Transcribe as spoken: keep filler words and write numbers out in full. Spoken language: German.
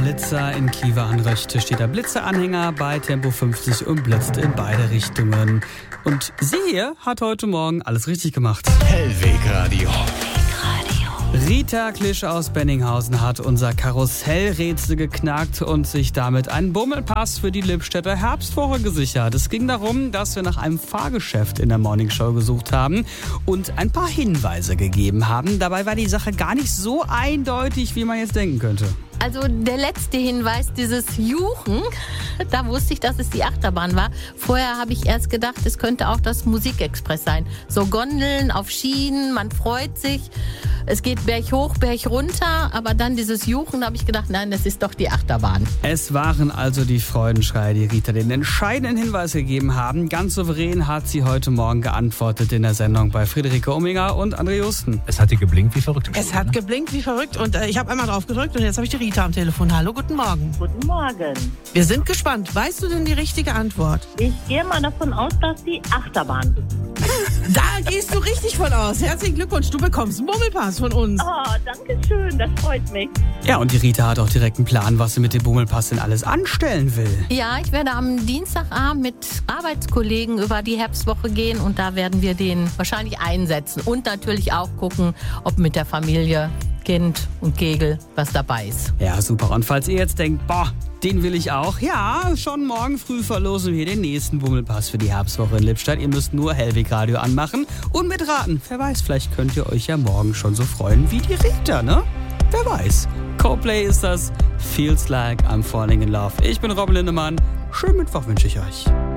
Blitzer in Kliewer an Röchte steht der Blitzeranhänger bei Tempo fünfzig und blitzt in beide Richtungen. Und sie hier hat heute Morgen alles richtig gemacht. Hellwegradio. Rita Klisch aus Benninghausen hat unser Karussellrätsel geknackt und sich damit einen Bummelpass für die Lippstädter Herbstwoche gesichert. Es ging darum, dass wir nach einem Fahrgeschäft in der Morningshow gesucht haben und ein paar Hinweise gegeben haben. Dabei war die Sache gar nicht so eindeutig, wie man jetzt denken könnte. Also der letzte Hinweis, dieses Juchen, da wusste ich, dass es die Achterbahn war. Vorher habe ich erst gedacht, es könnte auch das Musikexpress sein. So Gondeln auf Schienen, man freut sich, es geht Berg hoch, Berg runter, aber dann dieses Juchen, da habe ich gedacht, nein, das ist doch die Achterbahn. Es waren also die Freudenschreie, die Rita den entscheidenden Hinweis gegeben haben. Ganz souverän hat sie heute Morgen geantwortet in der Sendung bei Friederike Ominger und André Justen. Es hat dir geblinkt wie verrückt. Es hat geblinkt wie verrückt und äh, ich habe einmal drauf gedrückt und jetzt habe ich die Rita am Telefon. Hallo, guten Morgen. Guten Morgen. Wir sind gespannt. Weißt du denn die richtige Antwort? Ich gehe mal davon aus, dass die Achterbahn. Da gehst du richtig von aus. Herzlichen Glückwunsch, du bekommst einen Bummelpass von uns. Oh, danke schön, das freut mich. Ja, und die Rita hat auch direkt einen Plan, was sie mit dem Bummelpass denn alles anstellen will. Ja, ich werde am Dienstagabend mit Arbeitskollegen über die Herbstwoche gehen und da werden wir den wahrscheinlich einsetzen und natürlich auch gucken, ob mit der Familie, Kind und Kegel was dabei ist. Ja, super. Und falls ihr jetzt denkt, boah, den will ich auch. Ja, schon morgen früh verlosen wir den nächsten Bummelpass für die Herbstwoche in Lippstadt. Ihr müsst nur Hellwegradio anmachen und mitraten. Wer weiß, vielleicht könnt ihr euch ja morgen schon so freuen wie die Rita, ne? Wer weiß. Coldplay ist das. Feels like I'm falling in love. Ich bin Robin Lindemann. Schönen Mittwoch wünsche ich euch.